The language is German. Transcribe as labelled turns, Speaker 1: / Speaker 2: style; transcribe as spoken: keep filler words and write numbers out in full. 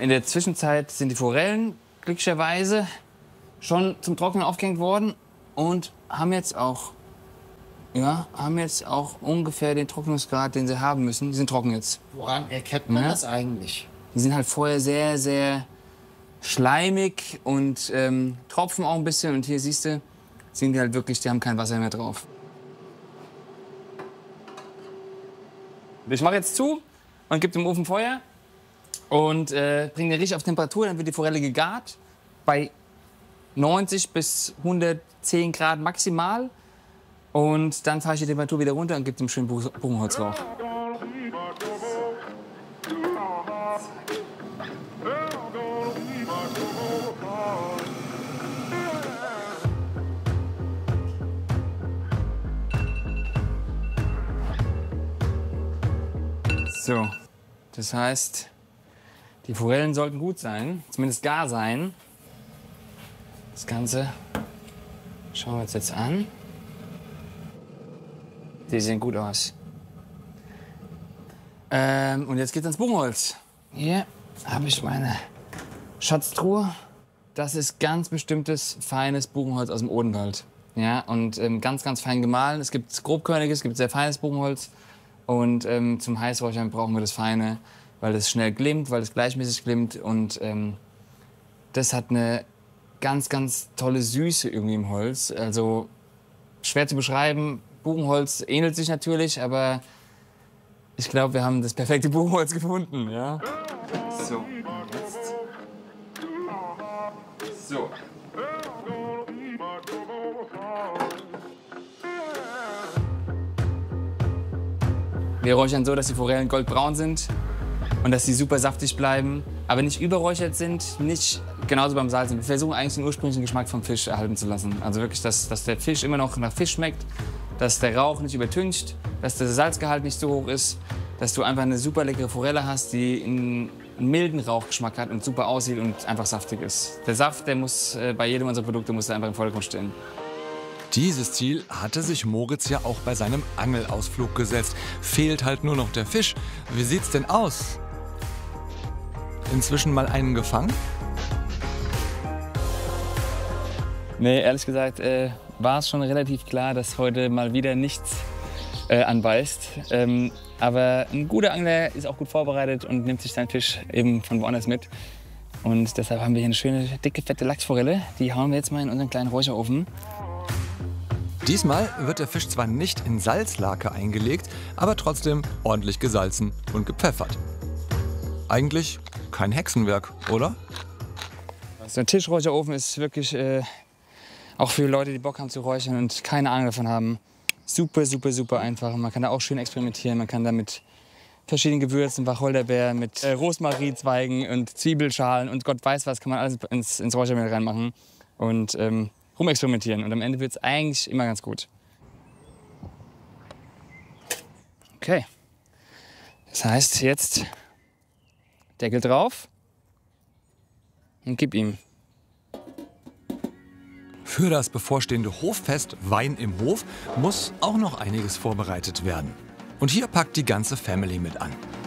Speaker 1: in der Zwischenzeit sind die Forellen glücklicherweise schon zum Trocknen aufgehängt worden und haben jetzt auch, ja, haben jetzt auch ungefähr den Trocknungsgrad, den sie haben müssen. Die sind trocken jetzt.
Speaker 2: Woran erkennt man
Speaker 1: Ja.
Speaker 2: das eigentlich?
Speaker 1: Die sind halt vorher sehr, sehr schleimig und ähm, tropfen auch ein bisschen. Und hier siehst du, sind die halt wirklich, die haben kein Wasser mehr drauf. Ich mache jetzt zu und gebe dem Ofen Feuer und äh, bringe den richtig auf Temperatur. Dann wird die Forelle gegart bei neunzig bis hundertzehn Grad maximal. Und dann fahre ich die Temperatur wieder runter und gebe dem schönen Buchenholz drauf. So, das heißt, die Forellen sollten gut sein, zumindest gar sein. Das Ganze schauen wir uns jetzt an. Die sehen gut aus. Ähm, und jetzt geht's ans Buchenholz. Hier habe ich meine Schatztruhe. Das ist ganz bestimmtes, feines Buchenholz aus dem Odenwald. Ja, und ähm, ganz, ganz fein gemahlen. Es gibt grobkörniges, es gibt sehr feines Buchenholz. Und ähm, zum Heißräuchern brauchen wir das Feine, weil es schnell glimmt, weil es gleichmäßig glimmt. Und ähm, das hat eine ganz, ganz tolle Süße irgendwie im Holz. Also schwer zu beschreiben. Buchenholz ähnelt sich natürlich, aber ich glaube, wir haben das perfekte Buchenholz gefunden. Ja? So, und jetzt. So. Wir räuchern so, dass die Forellen goldbraun sind und dass sie super saftig bleiben, aber nicht überräuchert sind, nicht genauso beim Salzen. Wir versuchen eigentlich den ursprünglichen Geschmack vom Fisch erhalten zu lassen. Also wirklich, dass, dass der Fisch immer noch nach Fisch schmeckt, dass der Rauch nicht übertüncht, dass der Salzgehalt nicht so hoch ist, dass du einfach eine super leckere Forelle hast, die einen milden Rauchgeschmack hat und super aussieht und einfach saftig ist. Der Saft, der muss äh, bei jedem unserer Produkte muss der einfach im Vordergrund stehen.
Speaker 3: Dieses Ziel hatte sich Moritz ja auch bei seinem Angelausflug gesetzt. Fehlt halt nur noch der Fisch. Wie sieht's denn aus? Inzwischen mal einen gefangen?
Speaker 1: Nee, ehrlich gesagt äh, war es schon relativ klar, dass heute mal wieder nichts äh, anbeißt. Ähm, aber ein guter Angler ist auch gut vorbereitet und nimmt sich seinen Fisch eben von woanders mit. Und deshalb haben wir hier eine schöne, dicke, fette Lachsforelle. Die hauen wir jetzt mal in unseren kleinen Räucherofen.
Speaker 3: Diesmal wird der Fisch zwar nicht in Salzlake eingelegt, aber trotzdem ordentlich gesalzen und gepfeffert. Eigentlich kein Hexenwerk, oder?
Speaker 1: So ein Tischräucherofen ist wirklich äh, auch für Leute, die Bock haben zu räuchern und keine Ahnung davon haben, super, super, super einfach. Man kann da auch schön experimentieren. Man kann da mit verschiedenen Gewürzen, Wacholderbeer, mit äh, Rosmarinzweigen und Zwiebelschalen und Gott weiß was, kann man alles ins, ins Räuchermehl reinmachen und ähm, rumexperimentieren. Und am Ende wird es eigentlich immer ganz gut. Okay. Das heißt, jetzt Deckel drauf und gib ihm.
Speaker 3: Für das bevorstehende Hoffest Wein im Hof muss auch noch einiges vorbereitet werden. Und hier packt die ganze Family mit an.